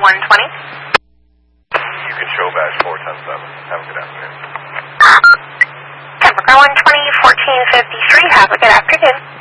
120. You can show badge 410-7. Have a good afternoon. Denver 120, 1453. Have a good afternoon.